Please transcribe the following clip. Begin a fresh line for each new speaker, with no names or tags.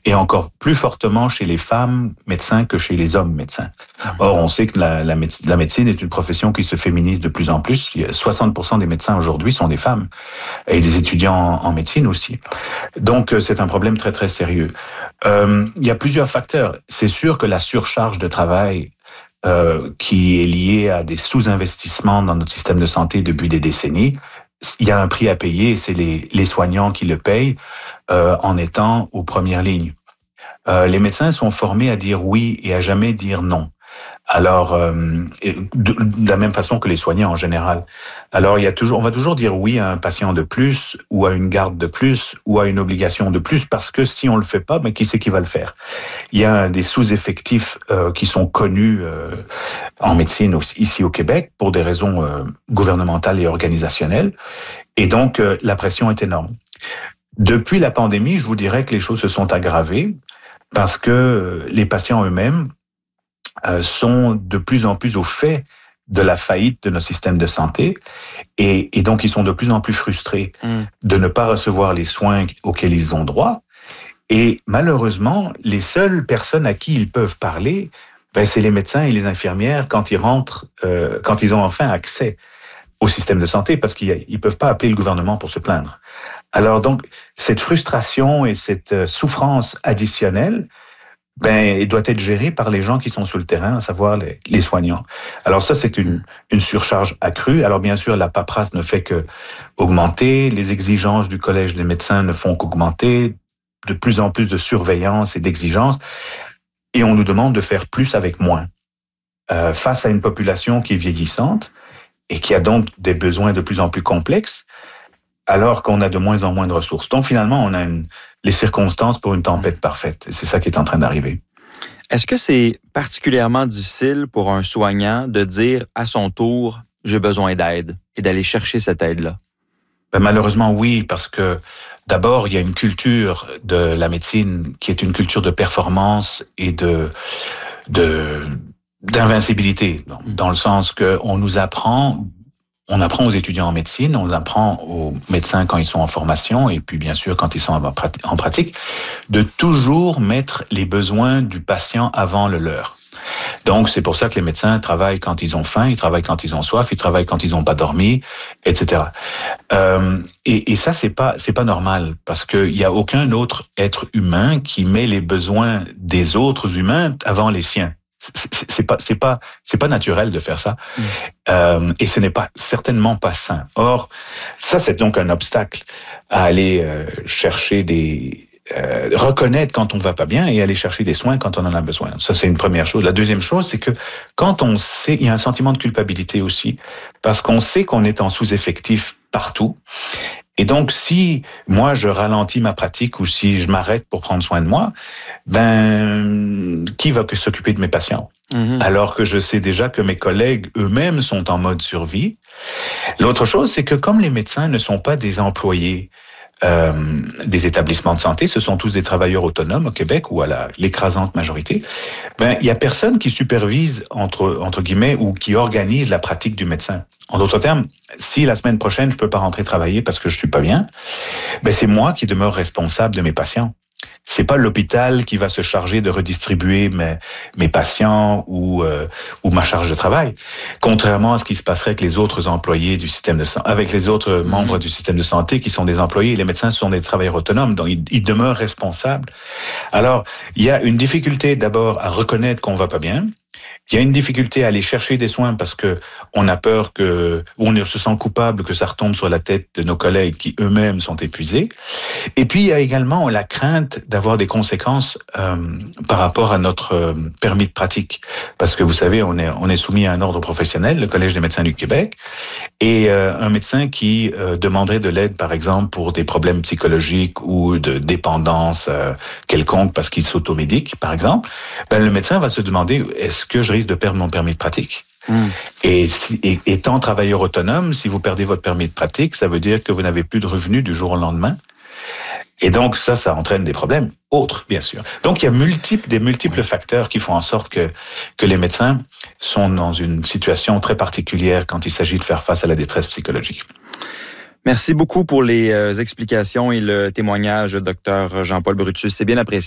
et encore plus fortement chez les femmes médecins que chez les hommes médecins. Or, on sait que la médecine est une profession qui se féminise de plus en plus. 60% des médecins aujourd'hui sont des femmes et des étudiants en médecine aussi. Donc, c'est un problème très, très sérieux. Il y a plusieurs facteurs. C'est sûr que la surcharge de travail qui est liée à des sous-investissements dans notre système de santé depuis des décennies, il y a un prix à payer et c'est les soignants qui le payent en étant aux premières lignes. Les médecins sont formés à dire oui et à jamais dire non. Alors, de la même façon que les soignants en général. Alors, on va toujours dire oui à un patient de plus, ou à une garde de plus, ou à une obligation de plus, parce que si on le fait pas, qui c'est qui va le faire? Il y a des sous-effectifs qui sont connus en médecine ici au Québec pour des raisons gouvernementales et organisationnelles, et donc la pression est énorme. Depuis la pandémie, je vous dirais que les choses se sont aggravées parce que les patients eux-mêmes sont de plus en plus au fait de la faillite de nos systèmes de santé et donc ils sont de plus en plus frustrés de ne pas recevoir les soins auxquels ils ont droit. Et malheureusement, les seules personnes à qui ils peuvent parler, c'est les médecins et les infirmières quand ils rentrent, quand ils ont enfin accès au système de santé, parce qu'ils peuvent pas appeler le gouvernement pour se plaindre. Alors donc, cette frustration et cette souffrance additionnelle, elle doit être gérée par les gens qui sont sur le terrain, à savoir les soignants. Alors ça, c'est une surcharge accrue. Alors bien sûr, la paperasse ne fait que augmenter, les exigences du Collège des médecins ne font qu'augmenter, de plus en plus de surveillance et d'exigences, et on nous demande de faire plus avec moins. Face à une population qui est vieillissante et qui a donc des besoins de plus en plus complexes, alors qu'on a de moins en moins de ressources. Donc finalement, on a les circonstances pour une tempête parfaite. Et c'est ça qui est en train d'arriver.
Est-ce que c'est particulièrement difficile pour un soignant de dire à son tour « j'ai besoin d'aide » et d'aller chercher cette aide-là?
Malheureusement, oui, parce que d'abord, il y a une culture de la médecine qui est une culture de performance et d'invincibilité, dans le sens que on apprend aux étudiants en médecine, on apprend aux médecins quand ils sont en formation et puis bien sûr quand ils sont en pratique, de toujours mettre les besoins du patient avant le leur. Donc, c'est pour ça que les médecins travaillent quand ils ont faim, ils travaillent quand ils ont soif, ils travaillent quand ils n'ont pas dormi, etc. Et ça, c'est pas normal parce qu'il y a aucun autre être humain qui met les besoins des autres humains avant les siens. C'est pas naturel de faire ça. Et ce n'est certainement pas sain. Or, ça, c'est donc un obstacle à aller chercher reconnaître quand on va pas bien et aller chercher des soins quand on en a besoin. Ça, c'est une première chose. La deuxième chose, c'est que quand on sait, il y a un sentiment de culpabilité aussi, parce qu'on sait qu'on est en sous-effectif partout. Et donc, si moi, je ralentis ma pratique ou si je m'arrête pour prendre soin de moi, qui va s'occuper de mes patients? Alors que je sais déjà que mes collègues eux-mêmes sont en mode survie. L'autre chose, c'est que comme les médecins ne sont pas des employés des établissements de santé, ce sont tous des travailleurs autonomes au Québec ou à l'écrasante majorité, il y a personne qui supervise entre guillemets ou qui organise la pratique du médecin. En d'autres termes, si la semaine prochaine je peux pas rentrer travailler parce que je suis pas bien, c'est moi qui demeure responsable de mes patients. C'est pas l'hôpital qui va se charger de redistribuer mes patients ou ma charge de travail. Contrairement à ce qui se passerait avec les autres employés du système de santé, avec les autres membres du système de santé qui sont des employés. Les médecins sont des travailleurs autonomes, donc ils demeurent responsables. Alors, il y a une difficulté d'abord à reconnaître qu'on va pas bien. Il y a une difficulté à aller chercher des soins parce que on a peur on se sent coupable que ça retombe sur la tête de nos collègues qui eux-mêmes sont épuisés. Et puis, il y a également la crainte d'avoir des conséquences par rapport à notre permis de pratique. Parce que vous savez, on est soumis à un ordre professionnel, le Collège des médecins du Québec, et un médecin qui demanderait de l'aide, par exemple, pour des problèmes psychologiques ou de dépendance quelconque parce qu'il s'automédique, par exemple, le médecin va se demander, est-ce que je risque de perdre mon permis de pratique? Et étant travailleur autonome, si vous perdez votre permis de pratique, ça veut dire que vous n'avez plus de revenus du jour au lendemain. Et donc, ça entraîne des problèmes autres, bien sûr. Donc, il y a des multiples facteurs qui font en sorte que les médecins sont dans une situation très particulière quand il s'agit de faire face à la détresse psychologique.
Merci beaucoup pour les explications et le témoignage, Dr Jean-Paul Brutus. C'est bien apprécié.